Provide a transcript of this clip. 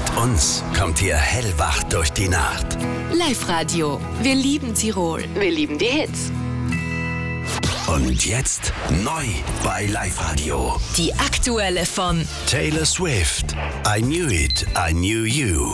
Mit uns kommt ihr hellwach durch die Nacht. Live-Radio. Wir lieben Tirol. Wir lieben die Hits. Und jetzt neu bei Live-Radio. Die aktuelle von Taylor Swift. I Knew It, I Knew You.